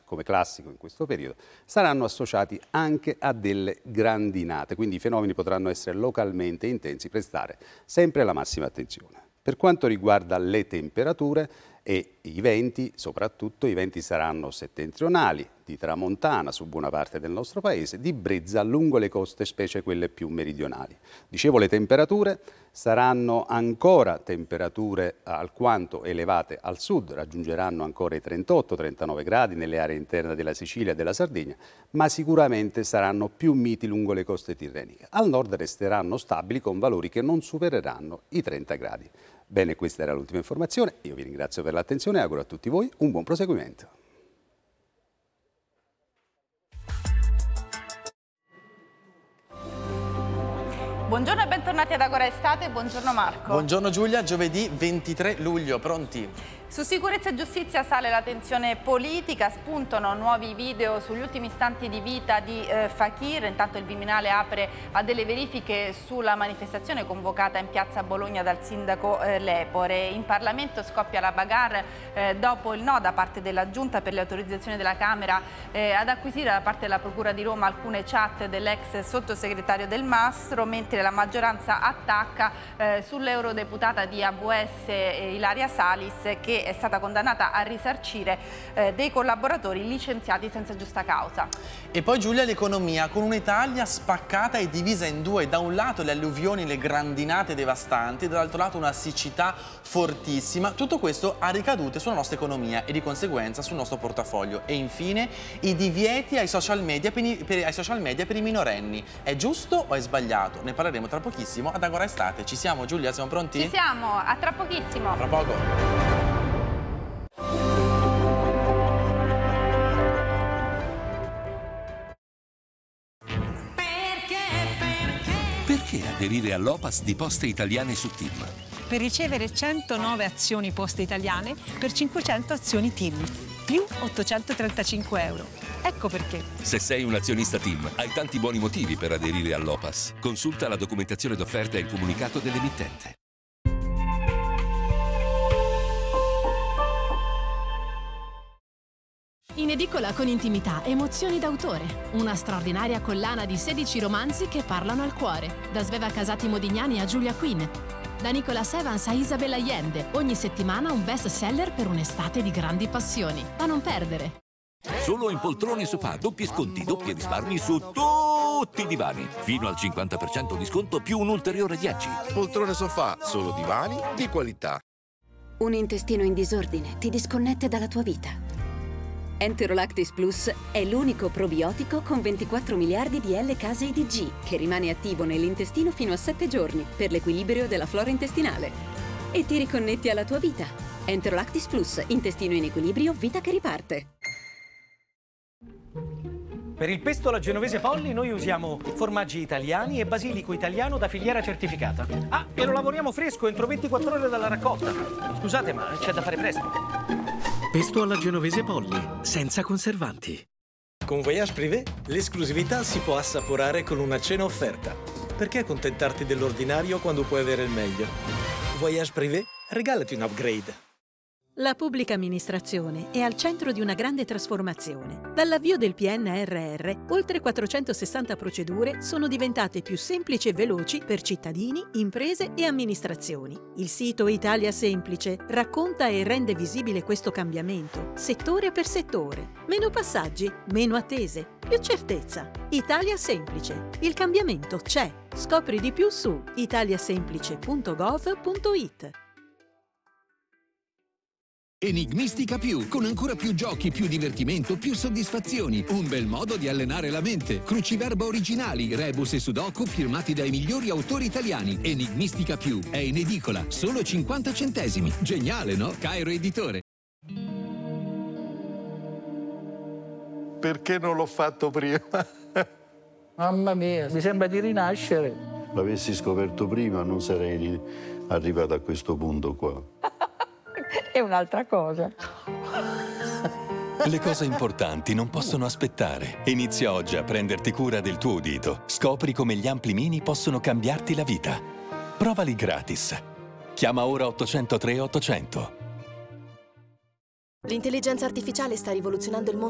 come classico in questo periodo, saranno associati anche a delle grandinate, quindi i fenomeni potranno essere localmente intensi, prestare sempre la massima attenzione. Per quanto riguarda le temperature e i venti, soprattutto i venti saranno settentrionali, di tramontana su buona parte del nostro paese, di brezza lungo le coste, specie quelle più meridionali. Dicevo, le temperature saranno ancora temperature alquanto elevate al sud, raggiungeranno ancora i 38-39 gradi nelle aree interne della Sicilia e della Sardegna, ma sicuramente saranno più miti lungo le coste tirreniche. Al nord resteranno stabili con valori che non supereranno i 30 gradi. Bene, questa era l'ultima informazione. Io vi ringrazio per l'attenzione e auguro a tutti voi un buon proseguimento. Buongiorno e bentornati ad Agora Estate, buongiorno Marco. Buongiorno Giulia, giovedì 23 luglio, pronti? Su sicurezza e giustizia sale la tensione politica, spuntano nuovi video sugli ultimi istanti di vita di Fakir. Intanto il Viminale apre a delle verifiche sulla manifestazione convocata in piazza Bologna dal sindaco Lepore. In Parlamento scoppia la bagarre dopo il no da parte della Giunta per le autorizzazioni della Camera ad acquisire da parte della Procura di Roma alcune chat dell'ex sottosegretario Del Mastro, mentre la maggioranza attacca sull'eurodeputata di AVS Ilaria Salis, che è stata condannata a risarcire dei collaboratori licenziati senza giusta causa. E poi Giulia, l'economia, con un'Italia spaccata e divisa in due: da un lato le alluvioni, le grandinate devastanti, dall'altro lato una siccità fortissima. Tutto questo ha ricadute sulla nostra economia e di conseguenza sul nostro portafoglio. E infine i divieti ai social media per i minorenni. È giusto o è sbagliato? Ne parleremo tra pochissimo ad Agora Estate. Ci siamo Giulia? Siamo pronti? Ci siamo, a tra pochissimo. Tra poco. Perché aderire all'Opas di Poste Italiane su TIM? Per ricevere 109 azioni Poste Italiane per 500 azioni TIM, più 835 euro. Ecco perché. Se sei un azionista TIM, hai tanti buoni motivi per aderire all'Opas. Consulta la documentazione d'offerta e il comunicato dell'emittente. In edicola con intimità, emozioni d'autore. Una straordinaria collana di 16 romanzi che parlano al cuore. Da Sveva Casati Modignani a Julia Quinn. Da Nicholas Evans a Isabel Allende. Ogni settimana un best seller per un'estate di grandi passioni. Da non perdere. Solo in poltrone sofà, doppi sconti, doppi risparmi su tutti i divani. Fino al 50% di sconto più un ulteriore 10%. Poltrone sofà, solo divani di qualità. Un intestino in disordine ti disconnette dalla tua vita. Enterolactis Plus è l'unico probiotico con 24 miliardi di L-caseidi-G che rimane attivo nell'intestino fino a 7 giorni per l'equilibrio della flora intestinale. E ti riconnetti alla tua vita. Enterolactis Plus, intestino in equilibrio, vita che riparte. Per il pesto alla genovese Polly noi usiamo formaggi italiani e basilico italiano da filiera certificata. Ah, e lo lavoriamo fresco entro 24 ore dalla raccolta. Scusate, ma c'è da fare presto. Pesto alla genovese Polly, senza conservanti. Con Voyage Privé l'esclusività si può assaporare con una cena offerta. Perché accontentarti dell'ordinario quando puoi avere il meglio? Voyage Privé, regalati un upgrade. La pubblica amministrazione è al centro di una grande trasformazione. Dall'avvio del PNRR, oltre 460 procedure sono diventate più semplici e veloci per cittadini, imprese e amministrazioni. Il sito Italia Semplice racconta e rende visibile questo cambiamento, settore per settore. Meno passaggi, meno attese, più certezza. Italia Semplice. Il cambiamento c'è. Scopri di più su italiasemplice.gov.it. Enigmistica Più, con ancora più giochi, più divertimento, più soddisfazioni. Un bel modo di allenare la mente. Cruciverba originali, rebus e sudoku firmati dai migliori autori italiani. Enigmistica Più è in edicola, solo 50 centesimi. Geniale, no? Cairo Editore. Perché non l'ho fatto prima? Mamma mia, mi sembra di rinascere. L'avessi scoperto prima non sarei arrivato a questo punto qua. È un'altra cosa. Le cose importanti non possono aspettare. Inizia oggi a prenderti cura del tuo udito. Scopri come gli ampli mini possono cambiarti la vita. Provali gratis. Chiama ora 803 800. L'intelligenza artificiale sta rivoluzionando il mondo